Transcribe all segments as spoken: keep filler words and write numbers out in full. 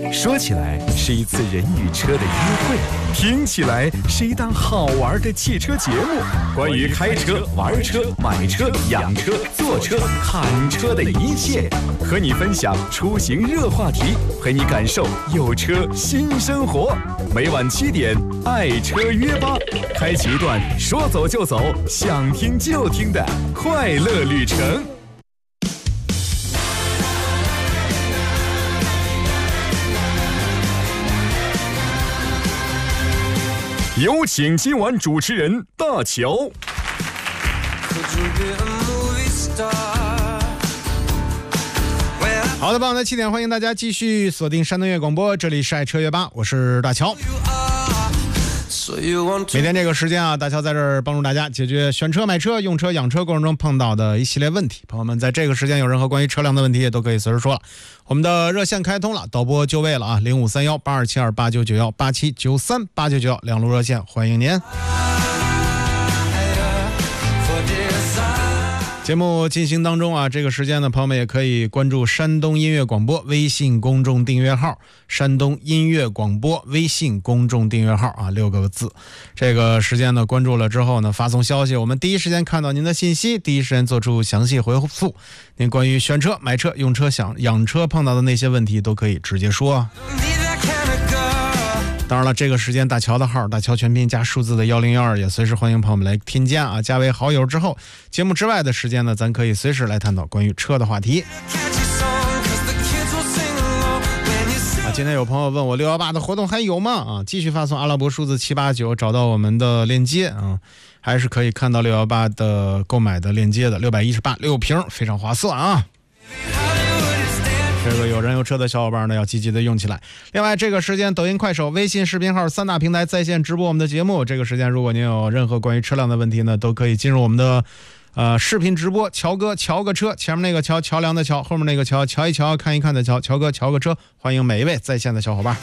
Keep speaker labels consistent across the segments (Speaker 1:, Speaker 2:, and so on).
Speaker 1: 说起来是一次人与车的约会，听起来是一档好玩的汽车节目。关于开车、玩车、买车、养车、坐车、看车的一切，和你分享出行热话题，陪你感受有车新生活。每晚七点，爱车约吧，开启一段说走就走、想听就听的快乐旅程。有请今晚主持人大乔。
Speaker 2: 好的，傍晚的七点，欢迎大家继续锁定山东乐广播，这里是爱车乐吧，我是大乔。每天这个时间啊，大乔在这儿帮助大家解决选车、买车、用车、养车过程中碰到的一系列问题。朋友们在这个时间有任何关于车辆的问题，也都可以随时说了。我们的热线开通了，导播就位了啊，零五三幺八二七二八九九幺八七九三八九九两路热线，欢迎您。节目进行当中啊，这个时间呢，朋友们也可以关注山东音乐广播微信公众订阅号，山东音乐广播微信公众订阅号啊，六个字。这个时间呢，关注了之后呢，发送消息，我们第一时间看到您的信息，第一时间做出详细回复。您关于选车、买车、用车、想养车碰到的那些问题，都可以直接说啊。当然了，这个时间大乔的号，大乔全拼加数字的一零一二，也随时欢迎朋友们来添加啊，加为好友之后，节目之外的时间呢，咱可以随时来探讨关于车的话题。啊，今天有朋友问我六一八的活动还有吗？啊，继续发送阿拉伯数字七八九，找到我们的链接啊，还是可以看到六一八的购买的链接的，六百一十八六瓶，非常划算啊。这个有人有车的小伙伴呢，要积极的用起来。另外，这个时间抖音、快手、微信视频号三大平台在线直播我们的节目。这个时间，如果您有任何关于车辆的问题呢，都可以进入我们的呃视频直播。乔哥瞧个车，前面那个桥桥梁的桥，后面那个桥瞧一瞧看一看的桥，乔哥瞧个车，欢迎每一位在线的小伙伴。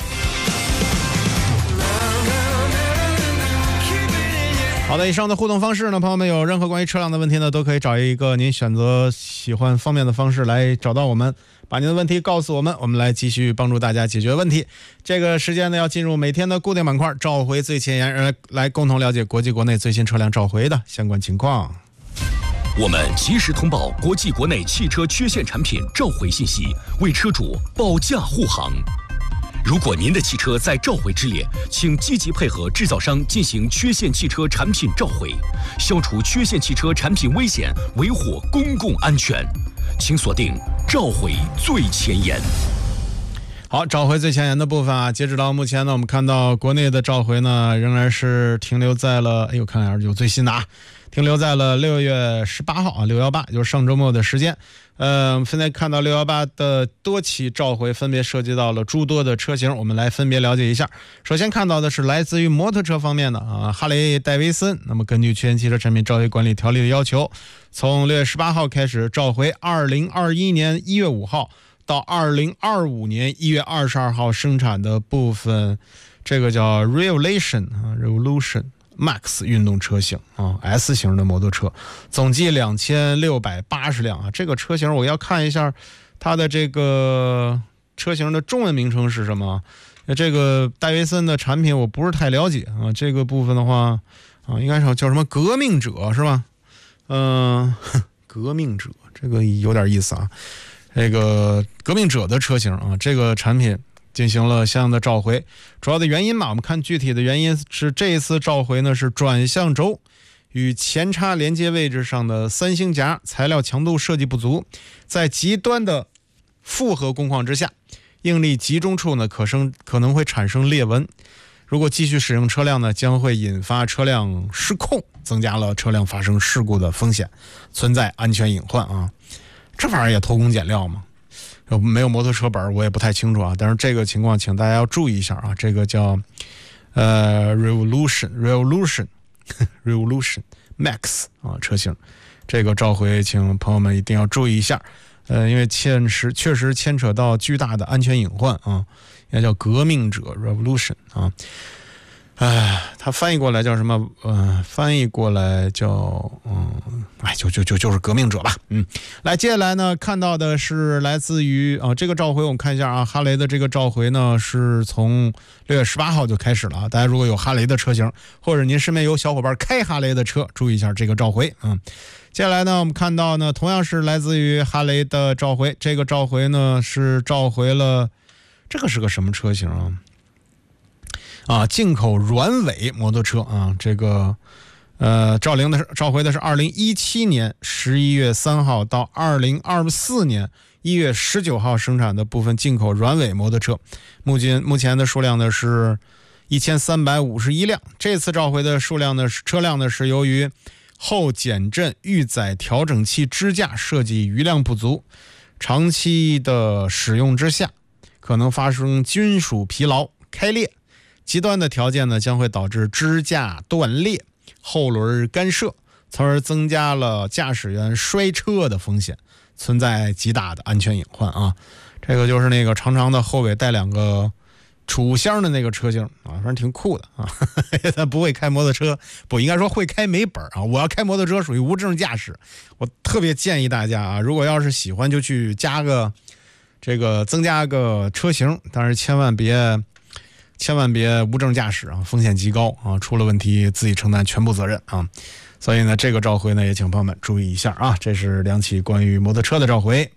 Speaker 2: 好的，以上的互动方式呢，朋友们有任何关于车辆的问题呢，都可以找一个您选择喜欢方便的方式来找到我们，把您的问题告诉我们，我们来继续帮助大家解决问题。这个时间呢，要进入每天的固定板块，召回最前沿，来来共同了解国际国内最新车辆召回的相关情况。
Speaker 3: 我们及时通报国际国内汽车缺陷产品召回信息，为车主保驾护航。如果您的汽车在召回之列，请积极配合制造商进行缺陷汽车产品召回，消除缺陷汽车产品危险，维护公共安全。请锁定召回最前沿。
Speaker 2: 好，召回最前沿的部分啊，截止到目前呢，我们看到国内的召回呢，仍然是停留在了，哎呦，看看有最新的啊，停留在了六月十八号啊，六一八，就是上周末的时间。呃，现在看到六一八的多起召回，分别涉及到了诸多的车型，我们来分别了解一下。首先看到的是来自于摩托车方面的啊，哈雷戴维森。那么根据缺陷汽车产品召回管理条例的要求，从六月十八号开始召回二零二一年一月五号到二零二五年一月二十二号生产的部分，这个叫 Revolution 啊 Revolution Max 运动车型啊 S 型的摩托车，总计两千六百八十辆啊。这个车型我要看一下它的这个车型的中文名称是什么。这个戴维森的产品我不是太了解啊，这个部分的话啊，应该是叫什么革命者是吧？嗯、呃，革命者这个有点意思啊。这个革命者的车型啊，这个产品进行了相应的召回，主要的原因嘛，我们看具体的原因是这一次召回呢是转向轴与前叉连接位置上的三星夹材料强度设计不足，在极端的负荷工况之下，应力集中处呢可生可能会产生裂纹，如果继续使用车辆呢，将会引发车辆失控，增加了车辆发生事故的风险，存在安全隐患啊。这玩意儿也偷工减料吗？没有摩托车本我也不太清楚啊，但是这个情况请大家要注意一下啊，这个叫呃 Revolution Revolution Revolution Max 啊车型，这个召回请朋友们一定要注意一下，呃，因为确实确实牵扯到巨大的安全隐患啊，应该叫革命者 Revolution 啊。 哎，它翻译过来叫什么？嗯、呃，翻译过来叫嗯，哎，就就就就是革命者吧。嗯，来，接下来呢，看到的是来自于啊，这个召回我们看一下啊，哈雷的这个召回呢是从六月十八号就开始了啊。大家如果有哈雷的车型，或者您身边有小伙伴开哈雷的车，注意一下这个召回。嗯，接下来呢，我们看到呢，同样是来自于哈雷的召回，这个召回呢是召回了，这个是个什么车型啊？啊，进口软尾摩托车啊，这个呃，召铃的是召回的是二零一七年十一月三号到二零二四年一月十九号生产的部分进口软尾摩托车，目前目前的数量呢是一千三百五十一辆。这次召回的数量呢，车辆呢是由于后减震预载调整器支架设计余量不足，长期的使用之下，可能发生金属疲劳、开裂。极端的条件呢，将会导致支架断裂、后轮干涉，从而增加了驾驶员摔车的风险，存在极大的安全隐患啊！这个就是那个长长的后尾带两个储物箱的那个车型啊，反正挺酷的啊。他不会开摩托车，不应该说会开没本啊。我要开摩托车属于无证驾驶，我特别建议大家啊，如果要是喜欢就去加个这个增加个车型，但是千万别。千万别无证驾驶啊，风险极高啊！出了问题自己承担全部责任啊！所以呢，这个召回呢也请朋友们注意一下啊！这是两起关于摩托车的召回。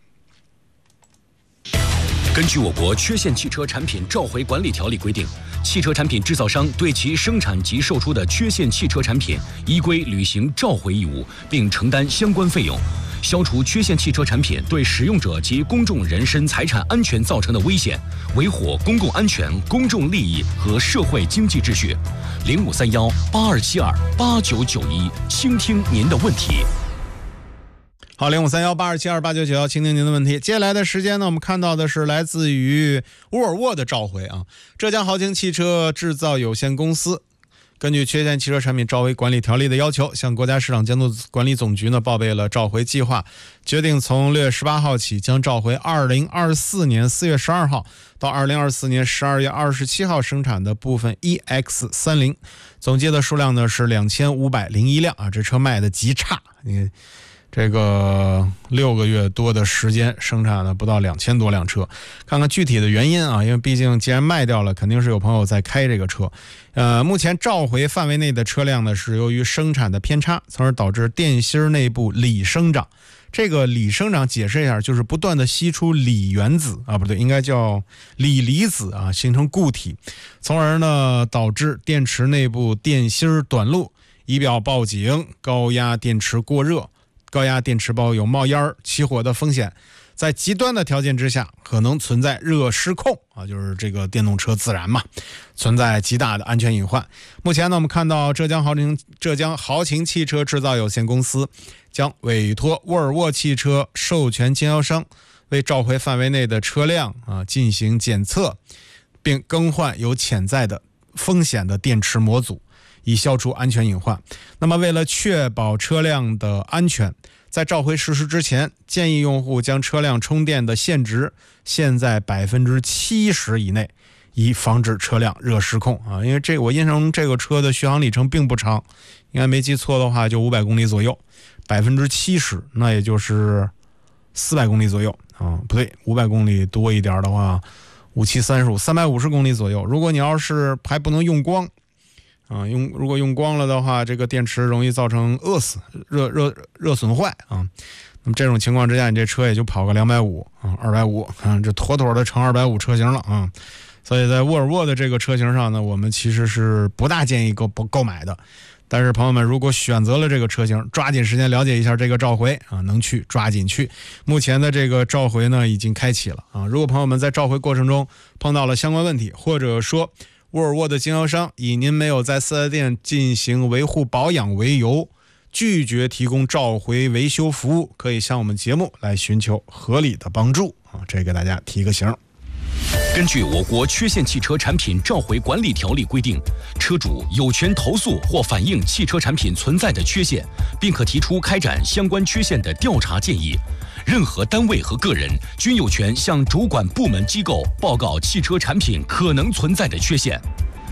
Speaker 3: 根据我国缺陷汽车产品召回管理条例规定，汽车产品制造商对其生产及售出的缺陷汽车产品依规履行召回义务，并承担相关费用。消除缺陷汽车产品对使用者及公众人身财产安全造成的危险，维护公共安全、公众利益和社会经济秩序。零五三幺八二七二八九九一，倾听您的问题。
Speaker 2: 好，零五三幺八二七二八九九幺，倾听您的问题。接下来的时间呢，我们看到的是来自于沃尔沃的召回啊，浙江豪情汽车制造有限公司。根据缺陷汽车产品召回管理条例的要求，向国家市场监督管理总局呢报备了召回计划，决定从六月十八号起将召回二零二四年四月十二号到二零二四年十二月二十七号生产的部分 E X 三十，总计的数量呢是两千五百零一辆啊，这车卖的极差，你这个六个月多的时间生产了不到两千多辆车，看看具体的原因啊，因为毕竟既然卖掉了，肯定是有朋友在开这个车。呃，目前召回范围内的车辆呢，是由于生产的偏差，从而导致电芯内部锂生长。这个锂生长解释一下，就是不断的析出锂原子啊，不对，应该叫锂离子啊，形成固体，从而呢导致电池内部电芯短路，仪表报警，高压电池过热。高压电池包有冒烟起火的风险，在极端的条件之下，可能存在热失控啊，就是这个电动车自燃嘛，存在极大的安全隐患。目前呢，我们看到浙江豪情浙江豪情汽车制造有限公司将委托沃尔沃汽车授权经销商为召回范围内的车辆啊进行检测，并更换有潜在的风险的电池模组，以消除安全隐患。那么为了确保车辆的安全，在召回实施之前，建议用户将车辆充电的限值限在百分之七十以内，以防止车辆热失控啊。因为这我印象中这个车的续航里程并不长，应该没记错的话就五百公里左右，百分之七十那也就是四百公里左右啊，不对，五百公里多一点的话，五七三十五，三百五十公里左右。如果你要是还不能用光。啊，用如果用光了的话，这个电池容易造成饿死、热热热损坏啊。那么这种情况之下，你这车也就跑个两百五啊，二百五，啊，这妥妥的成二百五车型了啊。所以在沃尔沃的这个车型上呢，我们其实是不大建议购购买的。但是朋友们，如果选择了这个车型，抓紧时间了解一下这个召回啊，能去抓紧去。目前的这个召回呢已经开启了啊。如果朋友们在召回过程中碰到了相关问题，或者说沃尔沃的经销商以您没有在四 S 店进行维护保养为由，拒绝提供召回维修服务，可以向我们节目来寻求合理的帮助啊！这给大家提个醒。
Speaker 3: 根据我国缺陷汽车产品召回管理条例规定，车主有权投诉或反映汽车产品存在的缺陷，并可提出开展相关缺陷的调查建议。任何单位和个人均有权向主管部门机构报告汽车产品可能存在的缺陷。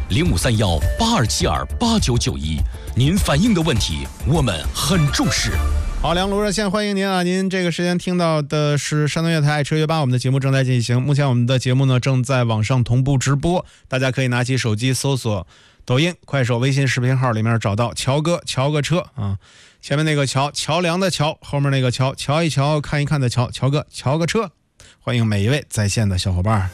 Speaker 3: 零五三幺八二七二八九九一，您反映的问题我们很重视。
Speaker 2: 好，梁卢热线欢迎您啊！您这个时间听到的是山东乐台爱车月吧，我们的节目正在进行。目前我们的节目呢正在网上同步直播，大家可以拿起手机搜索抖音、快手、微信视频号里面找到乔哥乔个车啊，前面那个桥桥梁的桥，后面那个桥瞧一瞧看一看的桥，乔哥乔个车，欢迎每一位在线的小伙伴。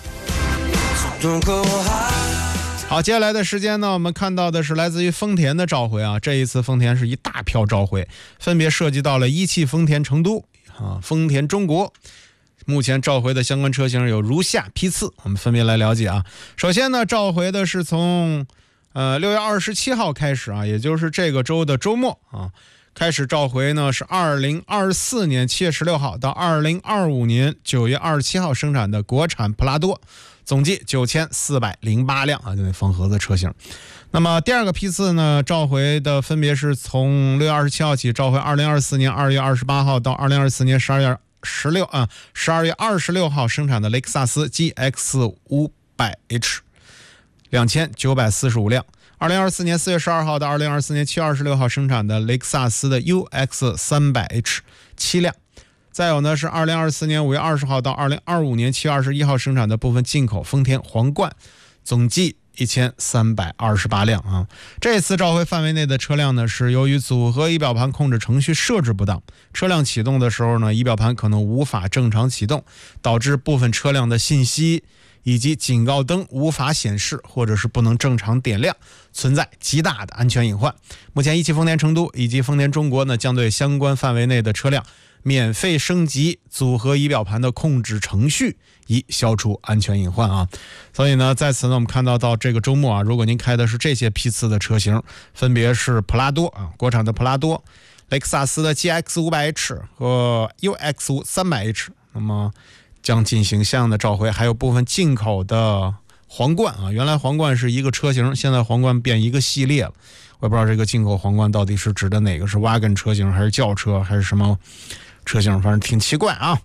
Speaker 2: 好，接下来的时间呢，我们看到的是来自于丰田的召回啊。这一次丰田是一大票召回，分别涉及到了一汽丰田成都啊、丰田中国。目前召回的相关车型有如下批次，我们分别来了解啊。首先呢，召回的是从呃六月二十七号开始啊，也就是这个周的周末啊，开始召回呢是二零二四年七月十六号到二零二五年九月二十七号生产的国产普拉多。总计九千四百零八辆啊，就那方盒子车型。那么第二个批次呢，召回的分别是从六月二十七号起召回二零二四年二月二十八号到二零二四年十二月十六啊十二月二十六号生产的雷克萨斯 G X 五百 H 两千九百四十五辆。二零二四年四月十二号到二零二四年七月二十六号生产的雷克萨斯的 U X 三百 H 七辆。再有呢是二零二四年五月二十号到二零二五年七月二十一号生产的部分进口丰田皇冠，总计一千三百二十八辆啊。这次召回范围内的车辆呢，是由于组合仪表盘控制程序设置不当，车辆启动的时候呢，仪表盘可能无法正常启动，导致部分车辆的信息以及警告灯无法显示，或者是不能正常点亮，存在极大的安全隐患。目前一汽丰田成都以及丰田中国呢，将对相关范围内的车辆免费升级组合仪表盘的控制程序，以消除安全隐患啊。所以呢，在此呢，我们看到到这个周末啊，如果您开的是这些批次的车型，分别是普拉多啊，国产的普拉多，雷克萨斯的 G X 五百 H 和 U X 三百 H， 那么将进行相应的召回。还有部分进口的皇冠啊，原来皇冠是一个车型，现在皇冠变一个系列了。我也不知道这个进口皇冠到底是指的哪个，是wagon车型还是轿车还是什么车型，反正挺奇怪啊。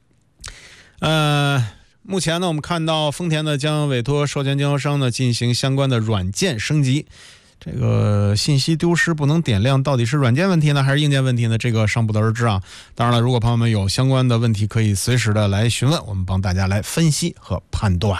Speaker 2: 呃，目前呢，我们看到丰田呢将委托授权经销商呢进行相关的软件升级。这个信息丢失不能点亮，到底是软件问题呢，还是硬件问题呢？这个尚不得而知啊。当然了，如果朋友们有相关的问题，可以随时的来询问，我们帮大家来分析和判断。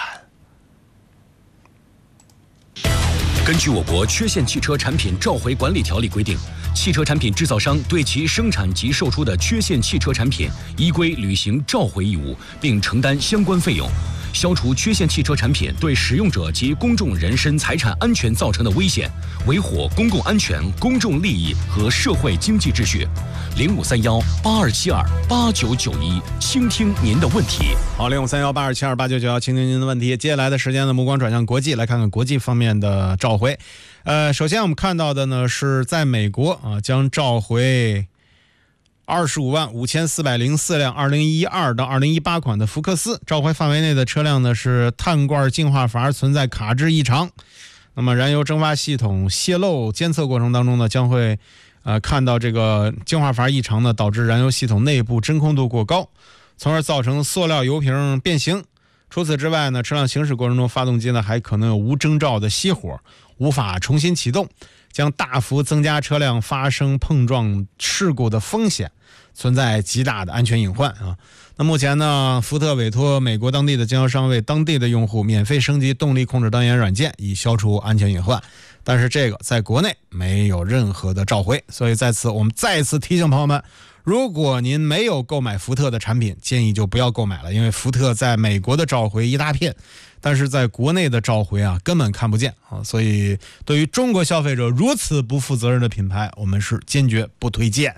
Speaker 3: 根据我国缺陷汽车产品召回管理条例规定，汽车产品制造商对其生产及售出的缺陷汽车产品依规履行召回义务，并承担相关费用。消除缺陷汽车产品对使用者及公众人身财产安全造成的危险，维护公共安全、公众利益和社会经济秩序。零五三幺八二七二八九九一，倾听您的问题。
Speaker 2: 好，零五三幺八二七二八九九一，倾听您的问题。接下来的时间呢，目光转向国际，来看看国际方面的召回。呃，首先我们看到的呢是在美国啊，将召回二十五万五千四百零四辆二零一二到二零一八款的福克斯，召回范围内的车辆呢是碳罐净化阀存在卡滞异常，那么燃油蒸发系统泄漏监测过程当中呢，将会呃看到这个净化阀异常呢，导致燃油系统内部真空度过高，从而造成塑料油瓶变形。除此之外呢，车辆行驶过程中发动机呢还可能有无征兆的熄火，无法重新启动，将大幅增加车辆发生碰撞事故的风险，存在极大的安全隐患啊。那目前呢，福特委托美国当地的经销商为当地的用户免费升级动力控制单元软件，以消除安全隐患。但是这个在国内没有任何的召回，所以在此我们再次提醒朋友们，如果您没有购买福特的产品，建议就不要购买了，因为福特在美国的召回一大片，但是在国内的召回啊根本看不见啊，所以对于中国消费者如此不负责任的品牌，我们是坚决不推荐。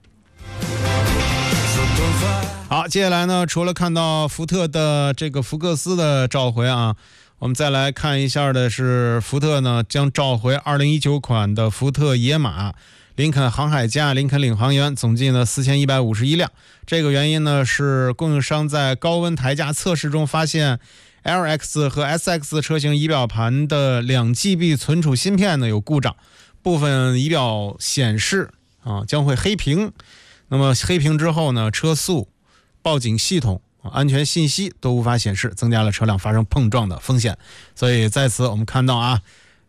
Speaker 2: 好，接下来呢，除了看到福特的这个福克斯的召回啊，我们再来看一下的是福特呢将召回二零一九款的福特野马、林肯航海家、林肯领航员，总计呢四千一百五十一辆。这个原因呢是供应商在高温台架测试中发现 L X 和 S X 车型仪表盘的两 G B 存储芯片呢有故障，部分仪表显示啊将会黑屏。那么黑屏之后呢，车速、报警系统、安全信息都无法显示，增加了车辆发生碰撞的风险。所以在此我们看到啊，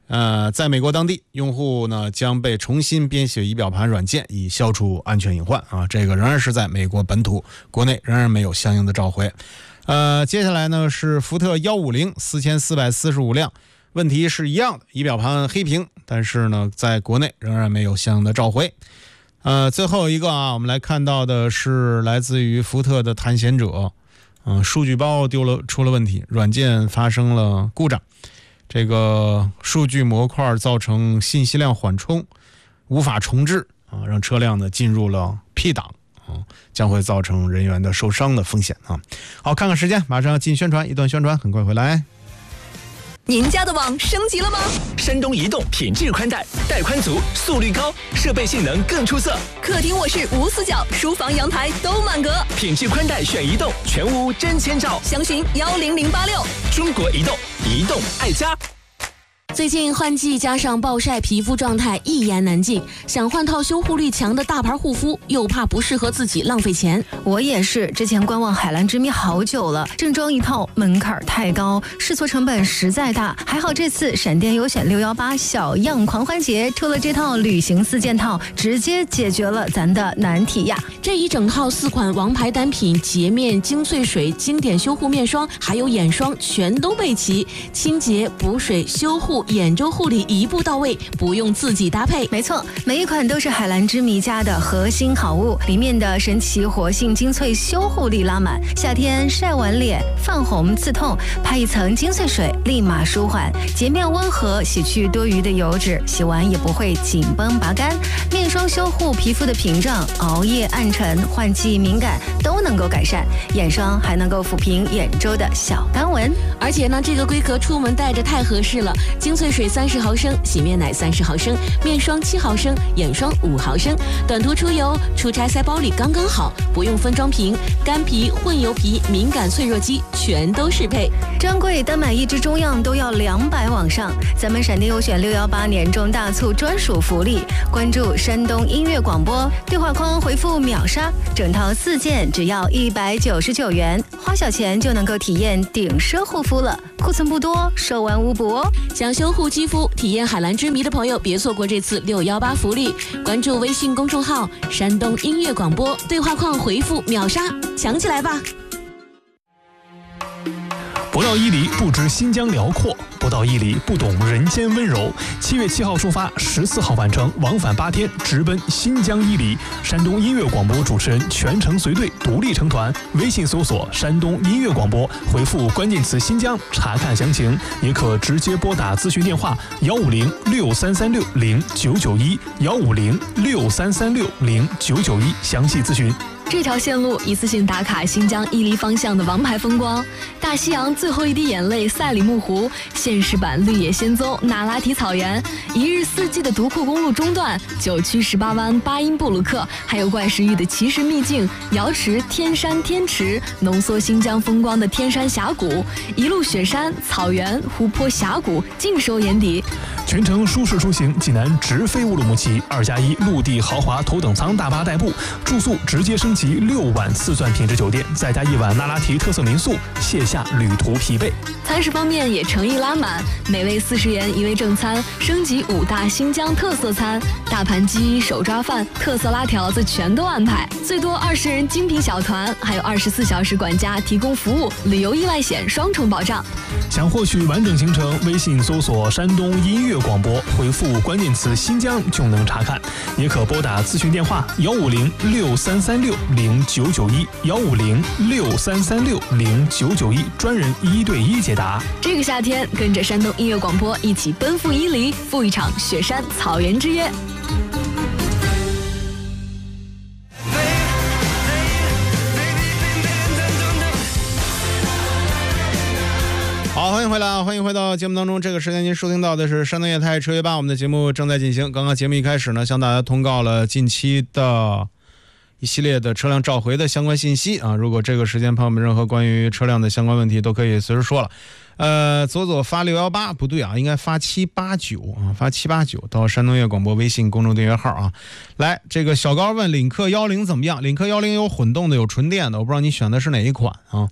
Speaker 2: 呃，在美国当地，用户呢将被重新编写仪表盘软件，以消除安全隐患啊。这个仍然是在美国本土，国内仍然没有相应的召回。呃，接下来呢是福特一五零四千四百四十五辆，问题是一样的，仪表盘黑屏，但是呢在国内仍然没有相应的召回。呃，最后一个啊，我们来看到的是来自于福特的探险者，嗯、呃，数据包丢了，出了问题，软件发生了故障。这个数据模块造成信息量缓冲，无法重置啊，让车辆呢进入了 P 档啊，将会造成人员的受伤的风险啊。好，看看时间，马上要进宣传，一段宣传，很快回来。
Speaker 4: 您家的网升级了吗？
Speaker 5: 山东移动品质宽带，带宽足，速率高，设备性能更出色。
Speaker 4: 客厅、卧室无死角，书房、阳台都满格。
Speaker 5: 品质宽带选移动，全屋真千兆。
Speaker 4: 详询幺零零八六。
Speaker 5: 中国移动，移动爱家。
Speaker 4: 最近换季加上暴晒，皮肤状态一言难尽。想换套修护力强的大牌护肤，又怕不适合自己浪费钱。
Speaker 6: 我也是，之前观望海蓝之谜好久了，正装一套门槛太高，试错成本实在大。还好这次闪电优选六一八小样狂欢节出了这套旅行四件套，直接解决了咱的难题呀！
Speaker 4: 这一整套四款王牌单品，洁面精粹水经典修护面霜，还有眼霜全都备齐，清洁、补水、修护、眼周护理一步到位，不用自己搭配。
Speaker 6: 没错，每一款都是海蓝之谜家的核心好物，里面的神奇活性精粹修护力拉满，夏天晒完脸泛红刺痛，拍一层精粹水立马舒缓，洁面温和，洗去多余的油脂，洗完也不会紧绷拔干。面霜修护皮肤的屏障，熬夜暗沉、换季敏感都能够改善，眼霜还能够抚平眼周的小干纹。
Speaker 4: 而且呢，这个规格出门带着太合适了，精粹水三十毫升，洗面奶三十毫升，面霜七毫升，眼霜五毫升，短途出游、出差塞包里刚刚好，不用分装瓶，干皮、混油皮、敏感脆弱肌全都适配。
Speaker 6: 专柜单买一支中样都要两百往上，咱们闪电优选六一八年终大促专属福利，关注山东音乐广播，对话框回复秒杀，整套四件只要一百九十九元，花小钱就能够体验顶奢护肤了，库存不多，售完无补哦。
Speaker 4: 想修护肌肤、体验海蓝之谜的朋友，别错过这次六一八福利，关注微信公众号山东音乐广播，对话框回复秒杀，抢起来吧。
Speaker 3: 不到伊犁不知新疆辽阔，不到伊犁不懂人间温柔。七月七号出发，十四号返程，往返八天，直奔新疆伊犁。山东音乐广播主持人全程随队，独立成团。微信搜索山东音乐广播，回复关键词新疆查看详情，也可直接拨打咨询电话幺五零六三三六零九九一幺五零六三三六零九九一详细咨询。
Speaker 7: 这条线路一次性打卡新疆伊犁方向的王牌风光，大西洋最后一滴眼泪赛里木湖，现实版绿野仙踪那拉提草原，一日四季的独库公路中段，九曲十八弯巴音布鲁克，还有怪石峪的奇石秘境瑶池天山天池，浓缩新疆风光的天山峡谷，一路雪山草原湖泊峡谷尽收眼底。
Speaker 3: 全程舒适出行，济南直飞乌鲁木齐，二加一陆地豪华头等舱大巴代步，住宿直接升级六晚四钻品质酒店，再加一晚那拉提特色民宿，卸下旅途疲惫。
Speaker 7: 餐食方面也诚意拉满，每位四十元一位正餐，升级五大新疆特色餐，大盘鸡、手抓饭、特色拉条子全都安排，最多二十人精品小团，还有二十四小时管家提供服务，旅游意外险双重保障。
Speaker 3: 想获取完整行程，微信搜索山东音乐广播，回复关键词新疆就能查看，也可拨打咨询电话幺五零六三三六零九九一幺五零六三三六零九九一，专人一对一解答。
Speaker 7: 这个夏天，跟着山东音乐广播一起奔赴伊犁，赴一场雪山草原之约。
Speaker 2: 好，欢迎回来啊！欢迎回到节目当中。这个时间您收听到的是山东业态车约吧，我们的节目正在进行。刚刚节目一开始呢，向大家通告了近期的一系列的车辆召回的相关信息啊。如果这个时间朋友们任何关于车辆的相关问题都可以随时说了。呃，左左发六一八不对啊，应该发七八九啊，发七八九到山东业广播微信公众订阅号啊。来，这个小高问领克幺零怎么样？领克幺零有混动的，有纯电的，我不知道你选的是哪一款啊？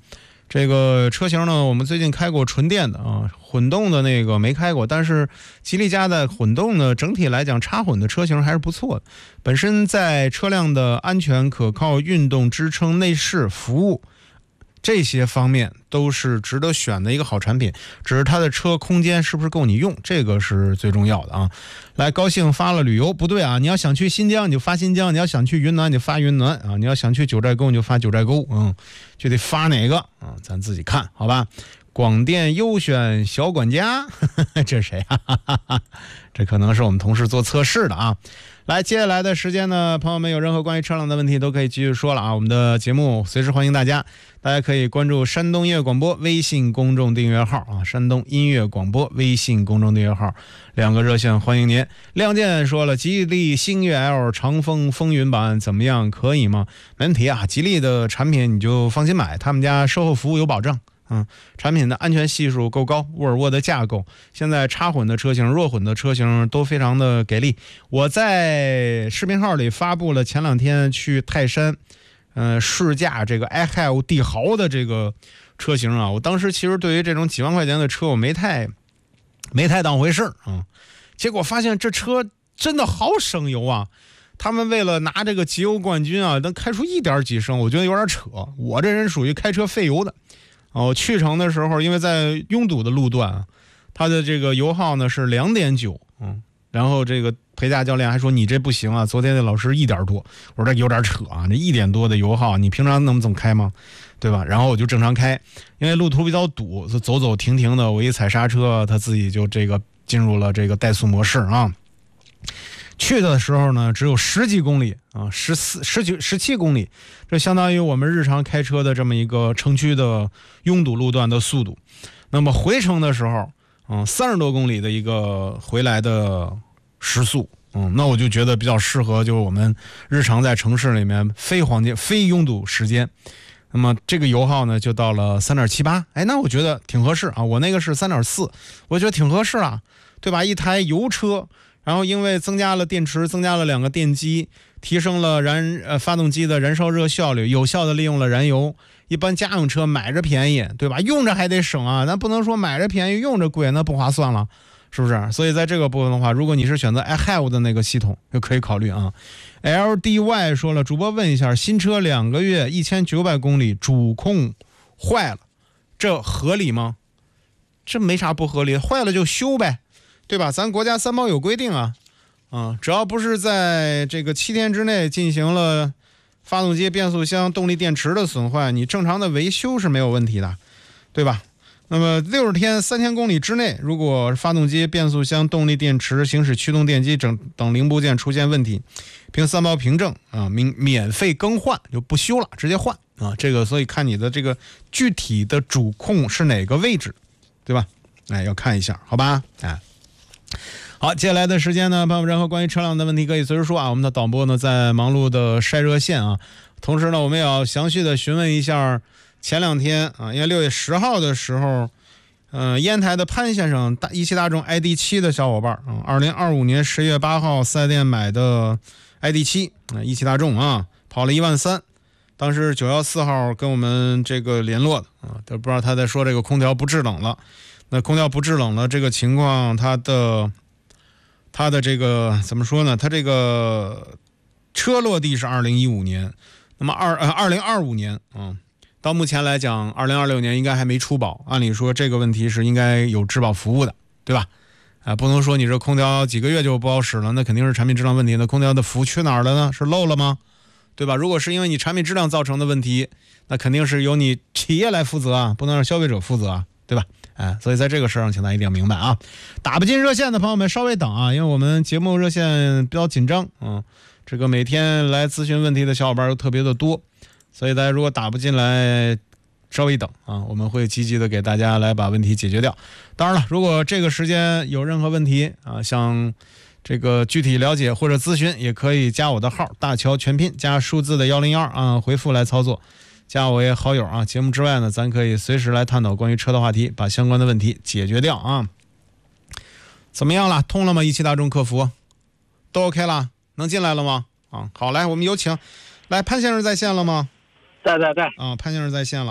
Speaker 2: 这个车型呢，我们最近开过纯电的啊，混动的那个没开过，但是吉利家的混动呢，整体来讲插混的车型还是不错的。本身在车辆的安全、可靠、运动、支撑、内饰、服务这些方面都是值得选的一个好产品，只是它的车空间是不是够你用，这个是最重要的啊。来，高兴发了旅游，不对啊，你要想去新疆你就发新疆，你要想去云南你就发云南啊，你要想去九寨沟你就发九寨沟，嗯，就得发哪个啊，咱自己看好吧。广电优选小管家，呵呵，这是谁啊？这可能是我们同事做测试的啊。来，接下来的时间呢，朋友们有任何关于车辆的问题都可以继续说了啊。我们的节目随时欢迎大家，大家可以关注山东音乐广播微信公众订阅号啊，山东音乐广播微信公众订阅号，两个热线欢迎您。亮剑说了，吉利星越 L 长风风云版怎么样？可以吗？没问题啊，吉利的产品你就放心买，他们家售后服务有保障。嗯，产品的安全系数够高，沃尔沃的架构，现在插混的车型、弱混的车型都非常的给力。我在视频号里发布了前两天去泰山，呃，试驾这个 i H A V 帝豪的这个车型啊。我当时其实对于这种几万块钱的车，我没太没太当回事啊、嗯。结果发现这车真的好省油啊！他们为了拿这个节油冠军啊，能开出一点几升，我觉得有点扯。我这人属于开车费油的。哦，去程的时候，因为在拥堵的路段啊，它的这个油耗呢是两点九，嗯，然后这个陪驾教练还说你这不行啊，昨天那老师一点多，我说这有点扯啊，这一点多的油耗，你平常能这么开吗？对吧？然后我就正常开，因为路途比较堵，走走停停的，我一踩刹车，它自己就这个进入了这个怠速模式啊。去的时候呢，只有十几公里啊，十四、十九、十七公里，这相当于我们日常开车的这么一个城区的拥堵路段的速度。那么回程的时候，嗯，三十多公里的一个回来的时速，嗯，那我就觉得比较适合，就是我们日常在城市里面非黄金、非拥堵时间。那么这个油耗呢，就到了三点七八，哎，那我觉得挺合适啊。我那个是三点四，我觉得挺合适啊，对吧？一台油车。然后因为增加了电池，增加了两个电机，提升了燃呃发动机的燃烧热效率，有效的利用了燃油。一般家用车买着便宜，对吧？用着还得省啊，咱不能说买着便宜用着贵，那不划算了，是不是？所以在这个部分的话，如果你是选择 i H A V 的那个系统，就可以考虑啊。L D Y 说了，主播问一下，新车两个月一千九百公里，主控坏了，这合理吗？这没啥不合理，坏了就修呗。对吧？咱国家三包有规定啊，啊，只要不是在这个七天之内进行了发动机、变速箱、动力电池的损坏，你正常的维修是没有问题的，对吧？那么六十天、三千公里之内，如果发动机、变速箱、动力电池、行驶驱动电机等等零部件出现问题，凭三包凭证啊，免免费更换，就不修了，直接换啊。这个所以看你的这个具体的主控是哪个位置，对吧？哎，要看一下，好吧？哎。好，接下来的时间呢，朋友们任何关于车辆的问题可以随时说啊。我们的导播呢在忙碌的晒热线啊，同时呢我们也要详细的询问一下前两天啊，因为六月十号的时候，呃，烟台的潘先生大一汽大众 I D 七的小伙伴啊，二零二五年十月八号四 S 店买的 I D 七啊，一汽大众啊，跑了一万三，当时九月四号跟我们这个联络的啊，都不知道他在说这个空调不制冷了。那空调不制冷了这个情况，它的它的这个怎么说呢？它这个车落地是二零一五年，那么二呃二零二五年啊、嗯，到目前来讲，二零二六年应该还没出保。按理说这个问题是应该有质保服务的，对吧？啊、呃，不能说你这空调几个月就不好使了，那肯定是产品质量问题。那空调的服去哪儿了呢？是漏了吗？对吧？如果是因为你产品质量造成的问题，那肯定是由你企业来负责啊，不能让消费者负责啊，对吧？哎，所以在这个事上，请大家一定要明白啊！打不进热线的朋友们稍微等啊，因为我们节目热线比较紧张啊，这个每天来咨询问题的小伙伴又特别的多，所以大家如果打不进来，稍微等啊，我们会积极的给大家来把问题解决掉。当然了，如果这个时间有任何问题啊，想这个具体了解或者咨询，也可以加我的号大乔全拼加数字的幺零幺啊，回复来操作。加我为好友啊！节目之外呢，咱可以随时来探讨关于车的话题，把相关的问题解决掉啊。怎么样了？通了吗？一汽大众客服都 OK 了，能进来了吗？啊，好，来，我们有请，来潘先生在线了吗？
Speaker 8: 在在在
Speaker 2: 啊，潘先生在线了啊。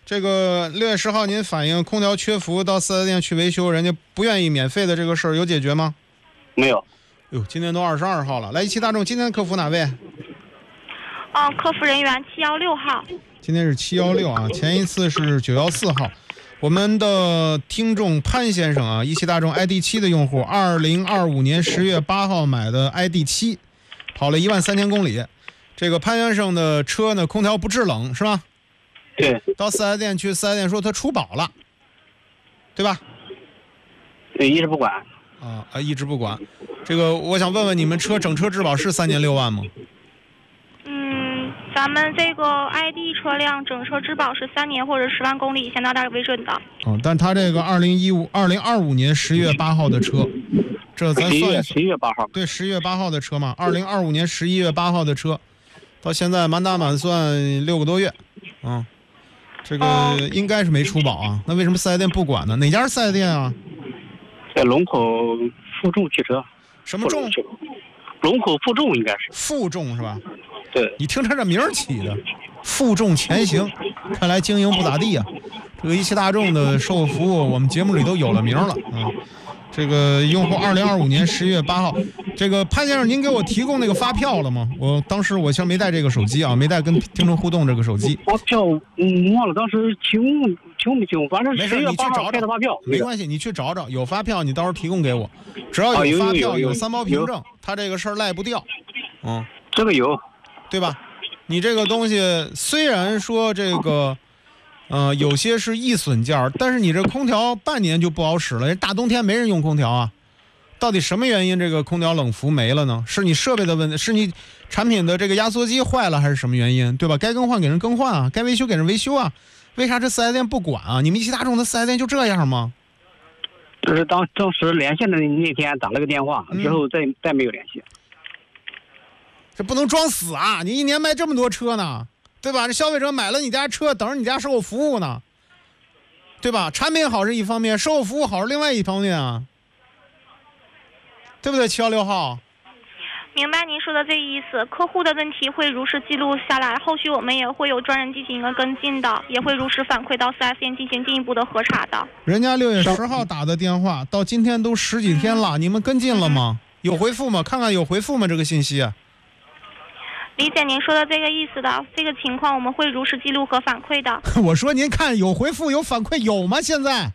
Speaker 2: 这个六月十号您反映空调缺氟到四 S 店去维修，人家不愿意免费的这个事儿有解决吗？
Speaker 8: 没有。
Speaker 2: 哟，今天都二十二号了，来一汽大众，今天的客服哪位？
Speaker 9: 哦，客服人员七幺六号。
Speaker 2: 今天是七幺六啊，前一次是九幺四号。我们的听众潘先生啊，一汽大众 I D 七的用户，二零二五年十月八号买的 I D 七，跑了一万三千公里。这个潘先生的车呢，空调不制冷是吧？
Speaker 8: 对。
Speaker 2: 到四 S 店去，四 S 店说他出保了，对吧？
Speaker 8: 对，一直不管。
Speaker 2: 啊啊，一直不管。这个我想问问你们车整车质保是三年六万吗？
Speaker 9: 嗯，咱们这个 I D 车辆整车质保是三年或者十万公里以前到达为准的。
Speaker 2: 哦，但他这个二零一五、二零二五年十月八号的车，这咱算一算，
Speaker 8: 十一月八号。
Speaker 2: 对，十一月八号的车嘛，二零二五年十一月八号的车，到现在满打满算六个多月，啊，这个应该是没出保啊。那为什么四 S 店不管呢？哪家是四 S 店啊？
Speaker 8: 在龙口富众汽车。
Speaker 2: 什么众？
Speaker 8: 龙口富众应该是。
Speaker 2: 富众是吧？
Speaker 8: 对。
Speaker 2: 你听他这名儿起的，负重前行，看来经营不咋地啊。这个一汽大众的售后服务，我们节目里都有了名了啊。这个用户二零二五年十一月八号，这个潘先生，您给我提供那个发票了吗？我当时我其实没带这个手机啊，没带跟听众互动这个手机。
Speaker 8: 发票，嗯，忘了当时提供提供没提供，反正
Speaker 2: 十一月八号
Speaker 8: 开的发票，
Speaker 2: 没关系，你去找找，有发票你到时候提供给我，只要有发票、
Speaker 8: 啊、有, 有, 有
Speaker 2: 三包凭证，他这个事儿赖不掉。嗯，
Speaker 8: 这个有，
Speaker 2: 对吧？你这个东西虽然说这个。呃，有些是易损件，但是你这空调半年就不好使了，大冬天没人用空调啊。到底什么原因这个空调冷伏没了呢？是你设备的问题，是你产品的这个压缩机坏了，还是什么原因？对吧？该更换给人更换啊，该维修给人维修啊。为啥这四 S 店不管啊？你们一汽大众的四 S 店就这样吗？
Speaker 8: 就是当当时连线的那天打了个电话，之后再、嗯、再没有联系。
Speaker 2: 这不能装死啊！你一年卖这么多车呢。对吧？这消费者买了你家车，等着你家售后服务呢，对吧？产品好是一方面，售后服务好是另外一方面啊，对不对？七幺六号，
Speaker 9: 明白您说的这意思。客户的问题会如实记录下来，后续我们也会有专人进行一个跟进的，也会如实反馈到四 S 店进行进一步的核查的。
Speaker 2: 人家六月十号打的电话，到今天都十几天了，嗯、你们跟进了吗？有回复吗？看看有回复吗？这个信息、啊。
Speaker 9: 理解您说的这个意思的，这个情况我们会如实记录和反馈的。
Speaker 2: 我说您看有回复有反馈有吗？现在？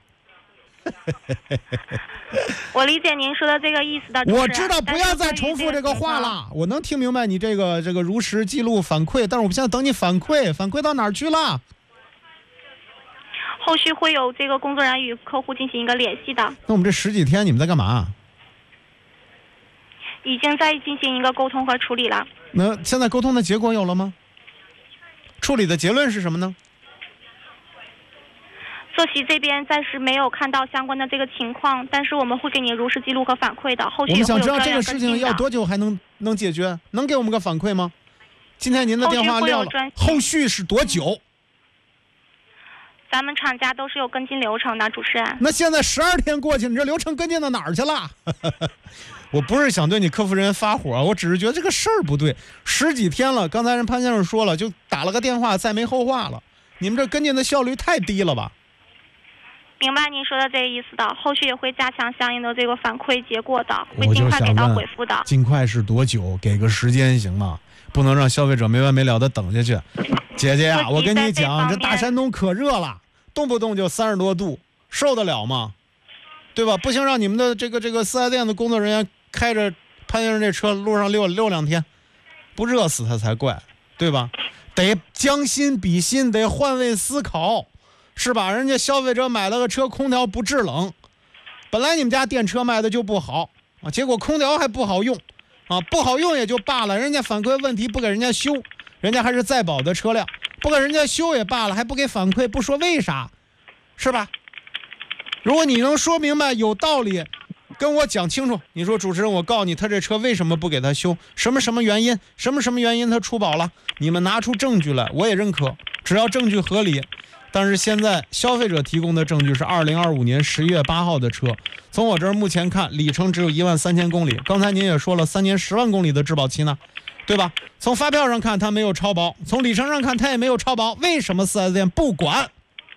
Speaker 9: 我理解您说的这个意思的。
Speaker 2: 我知道，不要再重复这个话了。我能听明白你这个这个如实记录反馈，但是我们现在等你反馈，反馈到哪儿去了？
Speaker 9: 后续会有这个工作人员与客户进行一个联系的。
Speaker 2: 那我们这十几天你们在干嘛？
Speaker 9: 已经在进行一个沟通和处理了。
Speaker 2: 那现在沟通的结果有了吗？处理的结论是什么呢？
Speaker 9: 坐席这边暂时没有看到相关的这个情况，但是我们会给您如实记录和反馈的。后续
Speaker 2: 我们想知道这个事情要多久还能能解决？能给我们个反馈吗？今天您的电话撂了，后续是多久？
Speaker 9: 咱们厂家都是有跟进流程的，主持人。
Speaker 2: 那现在十二天过去，你这流程跟进到哪儿去了？我不是想对你客服人员发火，我只是觉得这个事儿不对。十几天了，刚才人潘先生说了，就打了个电话，再没后话了。你们这跟进的效率太低了吧？
Speaker 9: 明白您说的这个意思的，后续也会加强相应的这个反馈结果的，会尽快给到回复的。
Speaker 2: 尽快是多久？给个时间行吗？不能让消费者没完没了的等下去。姐姐呀、啊，我跟你讲，这大山东可热了，动不动就三十多度，受得了吗？对吧？不行，让你们的这个这个四 S 店的工作人员开着潘先生这车路上溜溜两天，不热死他才怪，对吧？得将心比心，得换位思考，是吧？人家消费者买了个车，空调不制冷，本来你们家电车卖的就不好啊，结果空调还不好用啊，不好用也就罢了，人家反馈问题不给人家修，人家还是在保的车辆，不给人家修也罢了，还不给反馈，不说为啥，是吧？如果你能说明白有道理，跟我讲清楚，你说主持人，我告诉你他这车为什么不给他修，什么什么原因，什么什么原因他出保了，你们拿出证据来我也认可，只要证据合理。但是现在消费者提供的证据是二零二五年十月八号的车，从我这儿目前看里程只有一万三千公里，刚才您也说了三年十万公里的质保期呢，对吧？从发票上看他没有超保，从里程上看他也没有超保，为什么四 S 店不管？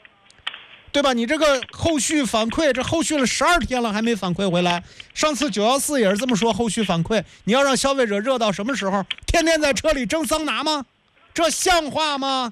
Speaker 2: 对吧？你这个后续反馈，这后续了十二天了还没反馈回来。上次九一四也是这么说，后续反馈，你要让消费者热到什么时候？天天在车里蒸桑拿吗？这像话吗？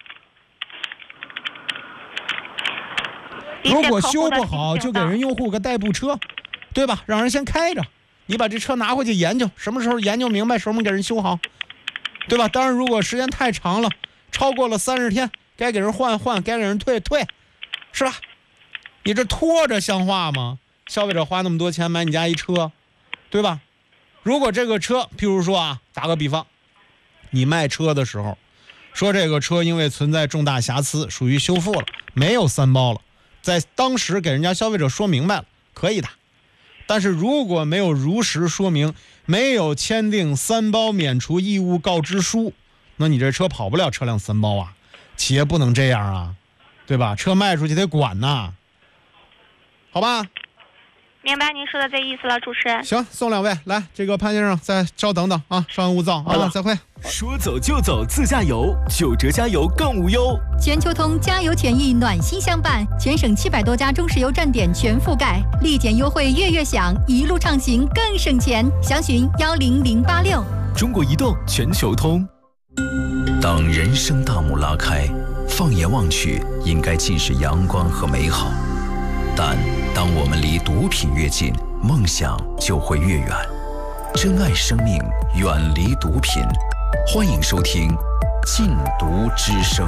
Speaker 2: 如果修不好，就给人用户个代步车，对吧？让人先开着，你把这车拿回去研究，什么时候研究明白，什么时候给人修好，对吧？当然，如果时间太长了，超过了三十天，该给人换换，该给人退退，是吧？你这拖着像话吗？消费者花那么多钱买你家一车，对吧？如果这个车，譬如说啊，打个比方，你卖车的时候说这个车因为存在重大瑕疵，属于修复了，没有三包了，在当时给人家消费者说明白了，可以的。但是如果没有如实说明，没有签订三包免除义务告知书，那你这车跑不了车辆三包啊！企业不能这样啊，对吧？车卖出去得管呐，好吧？
Speaker 9: 明白您说的这意思了，主持人。
Speaker 2: 行，送两位来，这个潘先生再稍等等啊，稍安勿躁啊，再会。
Speaker 5: 说走就走自驾游，九折加油更无忧。
Speaker 10: 全球通加油权益暖心相伴，全省七百多家中石油站点全覆盖，立减优惠月月享，一路畅行更省钱。详询幺零零八六。
Speaker 5: 中国移动全球通。
Speaker 11: 当人生大幕拉开，放眼望去，应该尽是阳光和美好。但当我们离毒品越近，梦想就会越远。珍爱生命，远离毒品。欢迎收听《禁毒之声》。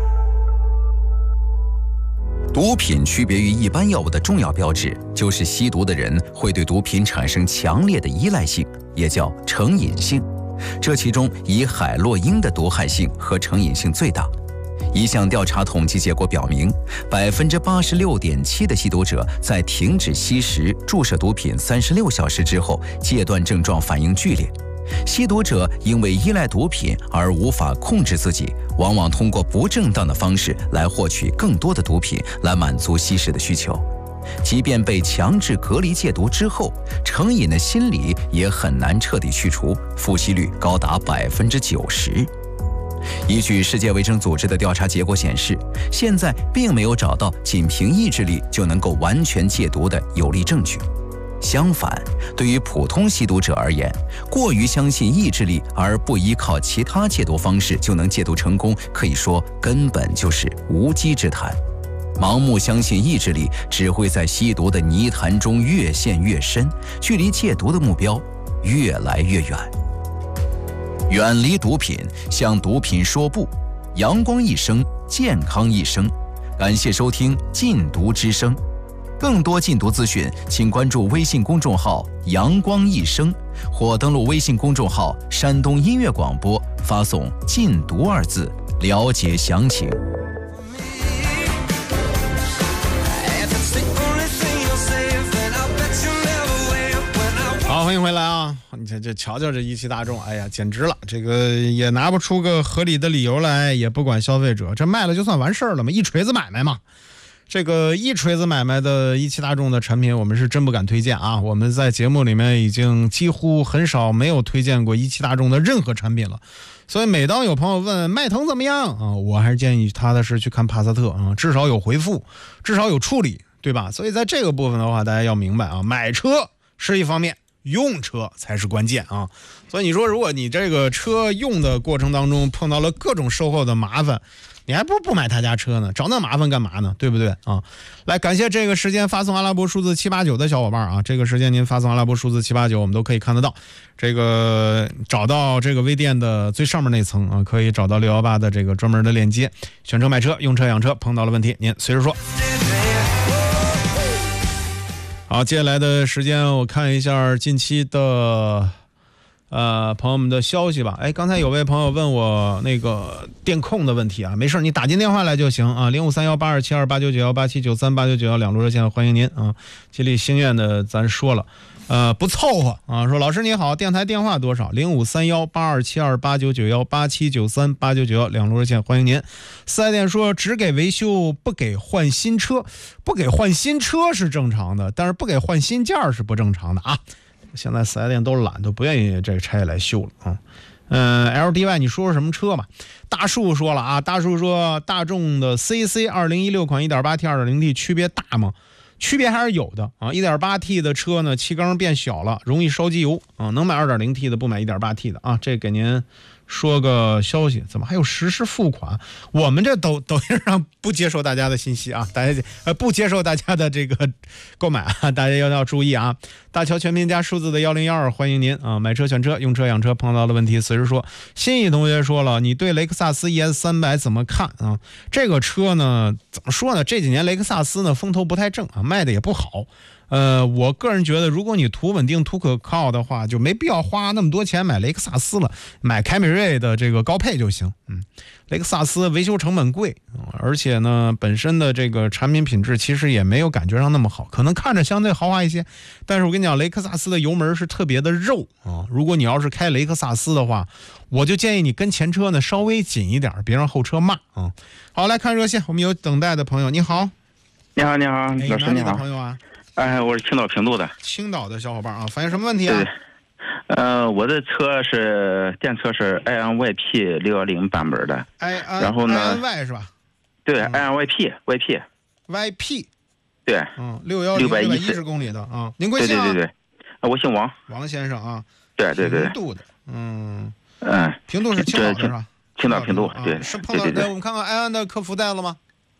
Speaker 11: 毒品区别于一般药物的重要标志，就是吸毒的人会对毒品产生强烈的依赖性，也叫成瘾性。这其中以海洛因的毒害性和成瘾性最大。一项调查统计结果表明，百分之八十六点七的吸毒者在停止吸食注射毒品三十六小时之后，戒断症状反应剧烈。吸毒者因为依赖毒品而无法控制自己，往往通过不正当的方式来获取更多的毒品，来满足吸食的需求。即便被强制隔离戒毒之后，成瘾的心理也很难彻底去除，复吸率高达百分之九十。依据世界卫生组织的调查结果显示，现在并没有找到仅凭意志力就能够完全戒毒的有力证据。相反，对于普通吸毒者而言，过于相信意志力而不依靠其他戒毒方式就能戒毒成功，可以说根本就是无稽之谈。盲目相信意志力只会在吸毒的泥潭中越陷越深，距离戒毒的目标越来越远。远离毒品，向毒品说不，阳光一生，健康一生。感谢收听《禁毒之声》，更多禁毒资讯，请关注微信公众号“阳光一生”或登录微信公众号“山东音乐广播”，发送“禁毒”二字，了解详情。
Speaker 2: 好，欢迎回来啊！你这这瞧瞧这一汽大众，哎呀，简直了！这个也拿不出个合理的理由来，也不管消费者，这卖了就算完事儿了吗？一锤子买卖嘛。这个一锤子买卖的一汽大众的产品，我们是真不敢推荐啊！我们在节目里面已经几乎很少没有推荐过一汽大众的任何产品了。所以每当有朋友问迈腾怎么样啊，我还是建议踏踏实去看帕萨特啊，至少有回复，至少有处理，对吧？所以在这个部分的话，大家要明白啊，买车是一方面，用车才是关键啊。所以你说，如果你这个车用的过程当中碰到了各种售后的麻烦，你还不如不买他家车呢，找那麻烦干嘛呢？对不对啊？来，感谢这个时间发送阿拉伯数字七八九的小伙伴啊，这个时间您发送阿拉伯数字七八九，我们都可以看得到。这个找到这个微店的最上面那层啊，可以找到六一八的这个专门的链接。选车买车，用车养车，碰到了问题您随时说。好，接下来的时间我看一下近期的呃朋友们的消息吧。哎，刚才有位朋友问我那个电控的问题啊，没事，你打进电话来就行啊，零五三幺八二七二八九九幺八七九三八九九幺两路热线欢迎您啊。吉利星愿的咱说了，呃不凑合啊，说老师你好，电台电话多少？零五三幺八二七二八九九幺八七九三八九九幺两路热线欢迎您。四 S 店说只给维修不给换新车，不给换新车是正常的，但是不给换新件是不正常的啊。现在四 S 店都懒，都不愿意这个拆下来修了啊。 嗯、呃、，L D Y， 你说说什么车吧？大树说了啊，大树说大众的 C C 二零一六款 一点八 T 二点零 T 区别大吗？区别还是有的啊。一点八 T 的车呢，气缸变小了，容易烧机油啊。能买 二点零 T 的，不买 一点八 T 的啊。这给您说个消息，怎么还有实时付款？我们这抖抖音上不接受大家的信息啊，大家呃不接受大家的这个购买啊，大家要要注意啊。大乔全拼加数字的幺零幺二，欢迎您啊！买车选车，用车养车，碰到的问题随时说。新义同学说了，你对雷克萨斯 E S 三百怎么看啊？这个车呢，怎么说呢？这几年雷克萨斯呢风头不太正啊，卖的也不好。呃，我个人觉得，如果你图稳定、图可靠的话，就没必要花那么多钱买雷克萨斯了，买凯美瑞的这个高配就行。嗯，雷克萨斯维修成本贵，而且呢，本身的这个产品品质其实也没有感觉上那么好，可能看着相对豪华一些。但是我跟你讲，雷克萨斯的油门是特别的肉啊！如果你要是开雷克萨斯的话，我就建议你跟前车呢稍微紧一点，别让后车骂啊。好，来看热线，我们有等待的朋友，你好，
Speaker 12: 你好，你好，
Speaker 2: 哎、
Speaker 12: 老师你好，
Speaker 2: 朋友啊。
Speaker 12: 哎，我是青岛平度的。
Speaker 2: 青岛的小伙伴啊，反映什么问题啊？
Speaker 12: 对，呃，我的车是电车是 i N Y P 六幺零版本的。
Speaker 2: I N
Speaker 12: 然后呢
Speaker 2: I N Y 是吧？
Speaker 12: 对、嗯、I N Y P Y P
Speaker 2: Y P。
Speaker 12: 对，
Speaker 2: 嗯，六幺零六百一十公里的啊。您贵姓啊？
Speaker 12: 对对对对，我姓王。
Speaker 2: 王先生啊。
Speaker 12: 对对对。
Speaker 2: 平度的，嗯
Speaker 12: 嗯，
Speaker 2: 平度是青岛的是吧？
Speaker 12: 青岛平度，对。
Speaker 2: 是碰到我们看看 I N 的客服带了吗？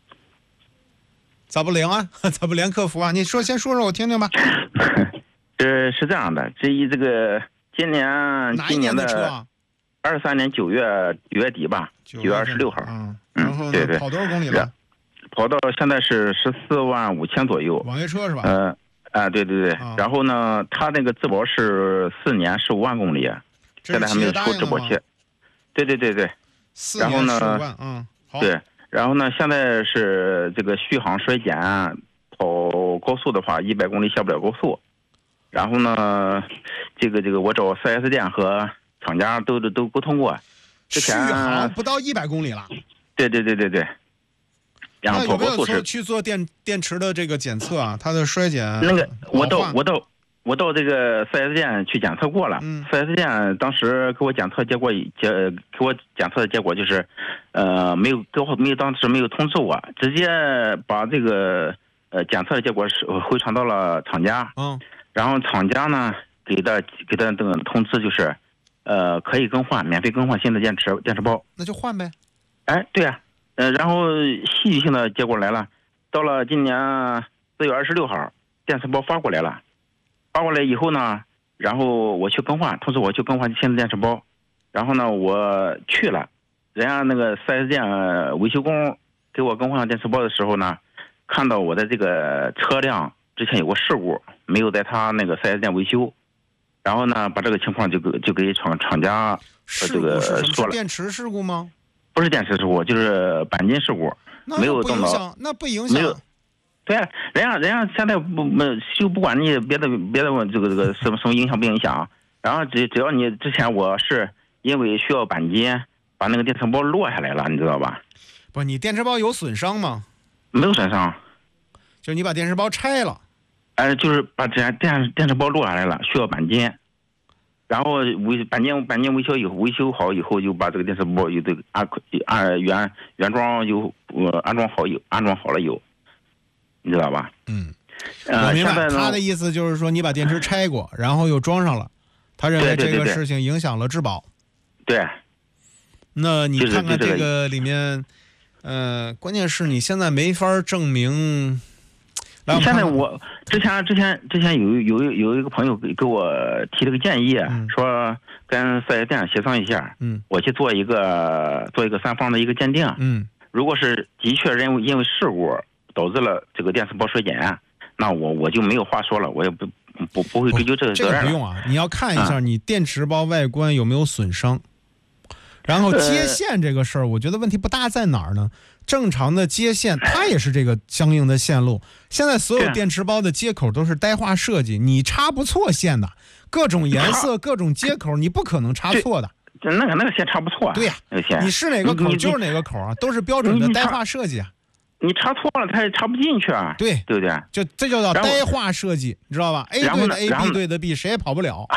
Speaker 2: 咋不连啊？咋不连客服啊？你说先说说我听听吧。
Speaker 12: 这是这样的，这一这个今年今年
Speaker 2: 的
Speaker 12: 二三年九月九月底吧，九月二十六号。
Speaker 2: 嗯，然后对对，跑多少公里了？
Speaker 12: 跑到现在是十四万五千左右。
Speaker 2: 网约车是吧？
Speaker 12: 呃，啊，对对对。
Speaker 2: 啊、
Speaker 12: 然后呢，它那个质保是四年十五万公里，现在还没有出质保期。对对对对。
Speaker 2: 四年十五万，嗯，好。
Speaker 12: 对。然后呢，现在是这个续航衰减，跑高速的话，一百公里下不了高速。然后呢，这个这个我找 四 S 店和厂家都都都沟通过，之前
Speaker 2: 续航不到一百公里了。
Speaker 12: 对对对对对。然后跑高速是
Speaker 2: 有没有去做电电池的这个检测啊？它的衰减
Speaker 12: 那个我到我到我到这个 四 S 店去检测过了。
Speaker 2: 嗯。
Speaker 12: 四 S 店当时给我检测结果结给我检测的结果就是。呃，没有，给我没有当时没有通知我，直接把这个呃检测的结果是回传到了厂家。
Speaker 2: 嗯。
Speaker 12: 然后厂家呢给的给的这个通知就是，呃，可以更换，免费更换新的电池电池包。
Speaker 2: 那就换呗。
Speaker 12: 哎，对啊，呃，然后戏剧性的结果来了，到了今年四月二十六号，电池包发过来了，发过来以后呢，然后我去更换，通知我去更换新的电池包，然后呢，我去了。人家那个 四 S 店维修工给我更换电池包的时候呢，看到我的这个车辆之前有过事故，没有在他那个 四 S 店维修，然后呢，把这个情况就给就给厂厂家这个说了。
Speaker 2: 电池事故吗？
Speaker 12: 不是电池事故，就是钣金事故，没有动到。
Speaker 2: 那不影响。
Speaker 12: 没有。对啊，人家人家现在不没修，不管你别的别的这个这个什么什么影响不影响，然后只只要你之前我是因为需要钣金。把那个电池包落下来了，你知道吧？
Speaker 2: 不，你电池包有损伤吗？
Speaker 12: 没有损伤，
Speaker 2: 就你把电池包拆了。
Speaker 12: 哎，就是把这电电池包落下来了，需要钣金，然后维钣金钣金维修以后维修好以后，就把这个电池包有这个安安原原装有呃安装好有安装好了有，你知道吧？
Speaker 2: 嗯，
Speaker 12: 呃、
Speaker 2: 我明白他的意思，就是说你把电池拆过，然后又装上了，他认为这个事情影响了质保。
Speaker 12: 对。对
Speaker 2: 那你看看这个里面，呃，关键是你现在没法证明。
Speaker 12: 来，现在我之前之前之前有有有一个朋友给给我提了个建议，
Speaker 2: 嗯、
Speaker 12: 说跟四 S 店协商一下，
Speaker 2: 嗯，
Speaker 12: 我去做一个做一个三方的一个鉴定，
Speaker 2: 嗯，
Speaker 12: 如果是的确因为因为事故导致了这个电池包衰减，那我我就没有话说了，我也不不不会追究这个责任了。
Speaker 2: 这个不用啊，你要看一下你电池包外观有没有损伤。嗯然后接线这个事儿，我觉得问题不大在哪儿呢？正常的接线，它也是这个相应的线路。现在所有电池包的接口都是呆化设计，你插不错线的，各种颜色、各种接口，你不可能插错的。
Speaker 12: 那个那个线插不错。
Speaker 2: 对呀、
Speaker 12: 啊，那个线
Speaker 2: 你是哪个口就是哪个口啊，都是标准的呆化设计啊。
Speaker 12: 你插错了，它也插不进去啊。
Speaker 2: 对，
Speaker 12: 对不对？
Speaker 2: 就这就叫呆化设计，你知道吧 ？A 对的 A，B 对的 B， 谁也跑不了。
Speaker 12: 还有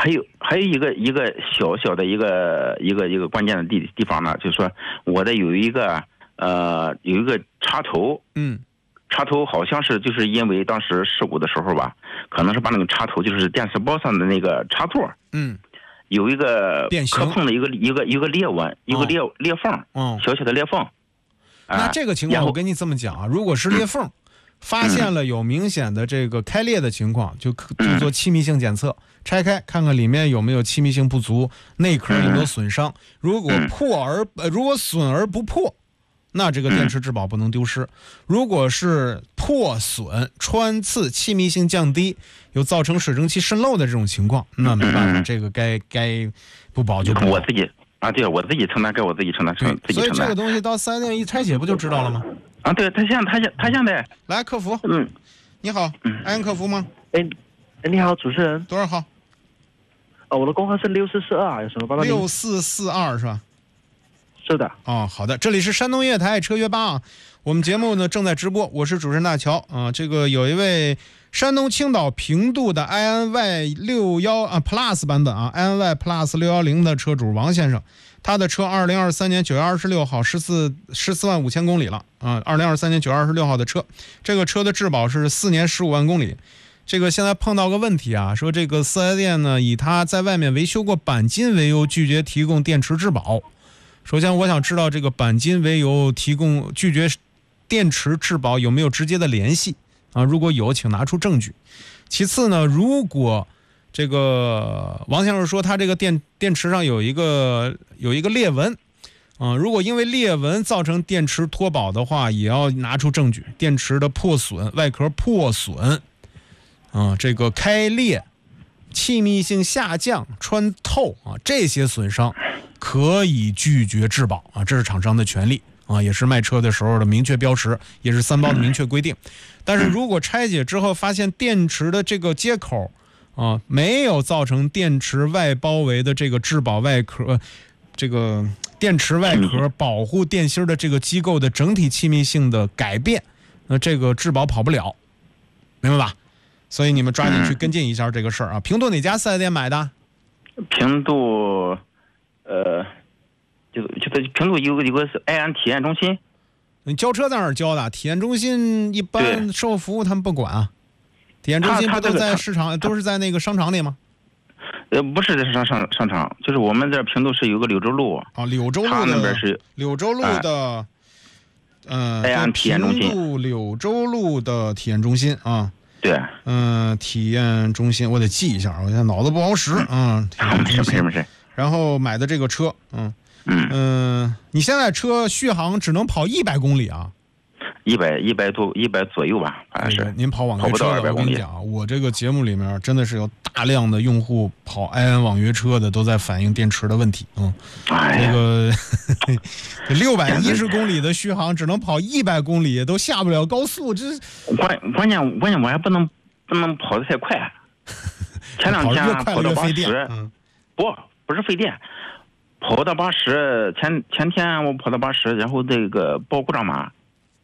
Speaker 12: 还有一个一个小小的一个一个一个关键的地地方呢，就是说我的有一个呃有一个插头，
Speaker 2: 嗯，
Speaker 12: 插头好像是就是因为当时事故的时候吧，可能是把那个插头就是电视包上的那个插座，
Speaker 2: 嗯，
Speaker 12: 有一个
Speaker 2: 变形
Speaker 12: 可碰的一个一个一个裂纹，一个裂、哦、裂缝，
Speaker 2: 嗯，
Speaker 12: 小小的裂缝。
Speaker 2: 那这个情况我跟你这么讲啊，如果是裂缝。嗯，发现了有明显的这个开裂的情况，就就做气密性检测，拆开看看里面有没有气密性不足，内壳有没有损伤。如果破而呃如果损而不破，那这个电池质保不能丢失。如果是破损、穿刺、气密性降低，又造成水蒸气渗漏的这种情况，那没办法，这个该该不保就不保。
Speaker 12: 我自己啊，对，我自己承担，该我自己承担，自己承担。
Speaker 2: 所以这个东西到四 S 店一拆解不就知道了吗？
Speaker 12: 啊，对，他现在他现他现在
Speaker 2: 来客服，
Speaker 12: 嗯，
Speaker 2: 你好，爱恩客服吗？
Speaker 13: 哎，哎，你好，主持人，
Speaker 2: 多少号？
Speaker 13: 哦，我的工号是六四四二，有什么帮到您？
Speaker 2: 六四四二是吧？
Speaker 13: 是的。
Speaker 2: 哦，好的，这里是山东夜台车约吧啊，我们节目呢正在直播，我是主持人大乔啊。这个有一位山东青岛平度的 I N Y 六一啊 Plus 版本啊 I N Y Plus 六一零的车主王先生。他的车二零二三年九月二十六号十四十四万五千公里了啊！二零二三年九月二十六号的车，这个车的质保是四年十五万公里。这个现在碰到个问题啊，说这个四 S 店呢以他在外面维修过钣金为由，拒绝提供电池质保。首先，我想知道这个钣金为由提供拒绝电池质保有没有直接的联系啊？如果有，请拿出证据。其次呢，如果这个王先生说他这个电电池上有一个有一个裂纹，啊、呃，如果因为裂纹造成电池脱保的话，也要拿出证据，电池的破损、外壳破损，啊、呃，这个开裂、气密性下降、穿透啊，这些损伤可以拒绝质保啊，这是厂商的权利啊，也是卖车的时候的明确标识，也是三包的明确规定。但是如果拆解之后发现电池的这个接口，啊，没有造成电池外包围的这个质保外壳，这个电池外壳保护电芯的这个机构的整体气密性的改变，那这个质保跑不了，明白吧？所以你们抓紧去跟进一下这个事儿啊。平度哪家四 S 店买的？
Speaker 12: 平度，呃，就就在平度有个有个是爱安体验中心。
Speaker 2: 你交车在哪儿交的？体验中心一般售后服务他们不管啊。体验中心不都在市场，都是在那个商场里吗？
Speaker 12: 呃，不是在商商商场，就是我们这平度是有个柳州路
Speaker 2: 啊，柳州路的
Speaker 12: 那边是
Speaker 2: 柳州路的，嗯、呃，
Speaker 12: 爱安体验中心，
Speaker 2: 平度柳州路的体验中心啊。
Speaker 12: 对，
Speaker 2: 嗯、呃，体验中心我得记一下，我现在脑子不好使啊。
Speaker 12: 嗯、没事没事。
Speaker 2: 然后买的这个车，嗯嗯、呃，你现在车续航只能跑一百公里啊？
Speaker 12: 一百一百多一百左右吧，反正是。
Speaker 2: 您跑网约车的，我跟你讲啊，我这个节目里面真的是有大量的用户跑埃安网约车的，都在反映电池的问题。嗯，
Speaker 12: 哎、
Speaker 2: 这个六百一十公里的续航只能跑一百公里，都下不了高速，这
Speaker 12: 关关键关键我还不能不能跑得太快。前两天跑到八十，
Speaker 2: 嗯、
Speaker 12: 不不是费电，跑到八十，前前天我跑到八十，然后这个报故障码。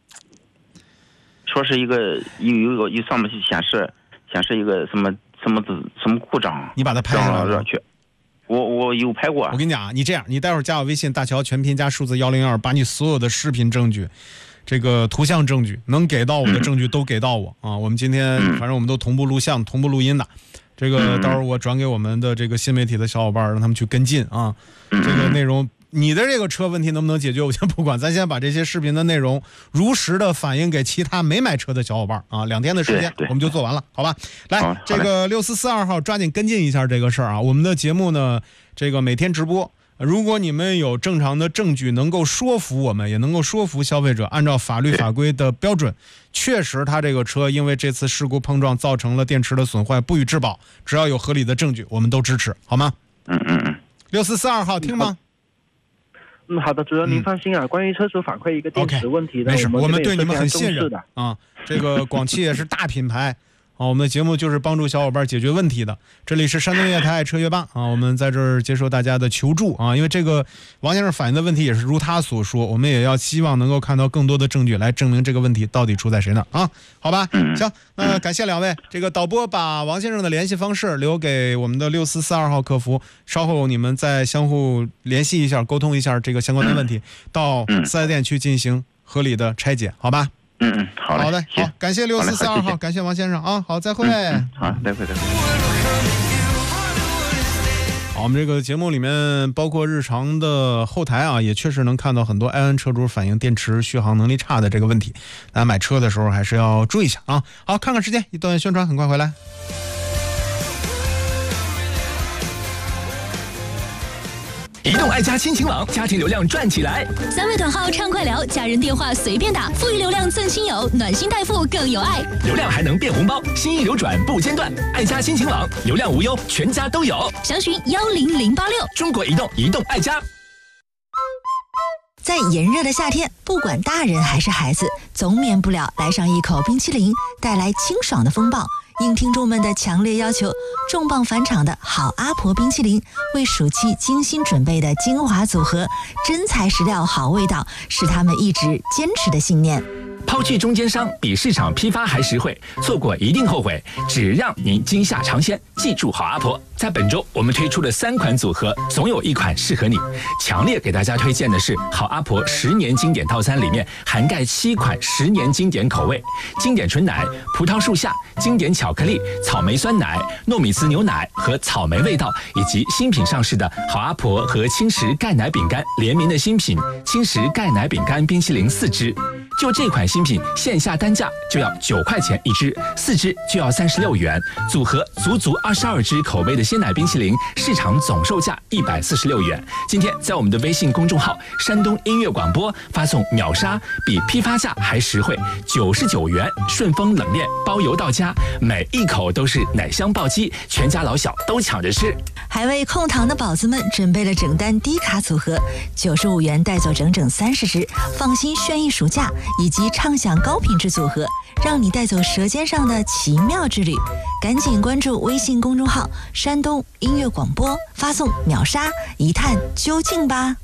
Speaker 12: 说是一个有有有有上面显示显示一个什么什么什么故障，
Speaker 2: 你把它拍下来
Speaker 12: 去。我我有拍过。
Speaker 2: 我跟你讲，你这样，你待会儿加我微信，大乔全拼加数字幺零二，把你所有的视频证据、这个图像证据能给到我的证据都给到我、嗯、啊。我们今天反正我们都同步录像、同步录音的。这个到时候我转给我们的这个新媒体的小伙伴，让他们去跟进啊。这个内容。你的这个车问题能不能解决，我先不管，咱先把这些视频的内容如实的反映给其他没买车的小伙伴啊，两天的时间我们就做完了，好吧？来，这个六四四二号抓紧跟进一下这个事儿啊。我们的节目呢，这个每天直播，如果你们有正常的证据能够说服我们，也能够说服消费者，按照法律法规的标准，确实他这个车因为这次事故碰撞造成了电池的损坏，不予质保，只要有合理的证据，我们都支持，好吗？
Speaker 12: 嗯嗯嗯。
Speaker 2: 六四四二号听吗？
Speaker 13: 嗯，好的，主任您放心啊。嗯、关于车主反馈一个电池问题的，
Speaker 2: okay, 没事，
Speaker 13: 我们
Speaker 2: 我们对你们很信任
Speaker 13: 的
Speaker 2: 啊。这个广汽也是大品牌啊，我们的节目就是帮助小伙伴解决问题的。这里是山东越台爱车越霸啊，我们在这儿接受大家的求助啊，因为这个王先生反映的问题也是如他所说，我们也要希望能够看到更多的证据来证明这个问题到底出在谁那啊？好吧，行，那感谢两位。这个导播把王先生的联系方式留给我们的六四四二号客服，稍后你们再相互联系一下，沟通一下这个相关的问题，到四 S 店去进行合理的拆解，好吧？
Speaker 12: 嗯嗯，好嘞，
Speaker 2: 好的，好，感谢六四四二号，感谢王先生啊，好，再会。
Speaker 12: 嗯、好，再会，再会。
Speaker 2: 好，我们这个节目里面包括日常的后台啊，也确实能看到很多埃安车主反映电池续航能力差的这个问题，大家买车的时候还是要注意一下啊。好，看看时间，一段宣传，很快回来。
Speaker 5: 移动爱家亲情网，家庭流量赚起来！
Speaker 14: 三位短号畅快聊，家人电话随便打，富裕流量赠亲友，暖心代付更有爱。
Speaker 5: 流量还能变红包，心意流转不间断。爱家亲情网，流量无忧，全家都有。
Speaker 14: 详询幺零零八六。
Speaker 5: 中国移动，移动爱家。
Speaker 15: 在炎热的夏天，不管大人还是孩子，总免不了来上一口冰淇淋，带来清爽的风暴。应听众们的强烈要求，重磅返场的好阿婆冰淇淋，为暑期精心准备的精华组合，真材实料好味道，是他们一直坚持的信念。
Speaker 5: 抛去中间商，比市场批发还实惠，错过一定后悔。只让您惊吓尝鲜，记住好阿婆。在本周我们推出的三款组合，总有一款适合你。强烈给大家推荐的是好阿婆十年经典套餐，里面涵盖七款十年经典口味：经典纯奶、葡萄树下、经典巧克力、草莓酸奶、糯米糍牛奶和草莓味道，以及新品上市的好阿婆和轻食钙奶饼干联名的新品轻食钙奶饼干冰淇淋四支。就这款新品，线下单价就要九块钱一支，四支就要三十六元，组合足足二十二支口味的鲜奶冰淇淋，市场总售价一百四十六元。今天在我们的微信公众号山东音乐广播发送秒杀，比批发价还实惠，九十九元，顺丰冷链包邮到家，每一口都是奶香暴击，全家老小都抢着吃。
Speaker 15: 还为控糖的宝子们准备了整单低卡组合，九十五元带走整整三十支，放心炫逸暑假，以及畅享高品质组合，让你带走舌尖上的奇妙之旅。赶紧关注微信公众号山东音乐广播，发送秒杀一探究竟吧。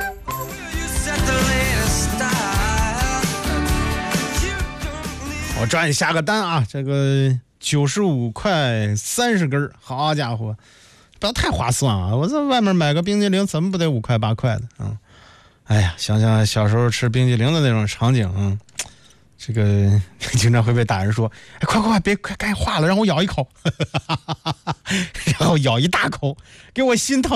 Speaker 2: 我抓紧下个单啊，这个九十五块三十根，好家伙，不要太划算啊！我在外面买个冰激凌怎么不得五块八块的啊？嗯，哎呀，想想小时候吃冰激凌的那种场景，嗯，这个经常会被大人说：“哎，快快快，别快该化了，让我咬一口。”然后咬一大口，给我心疼。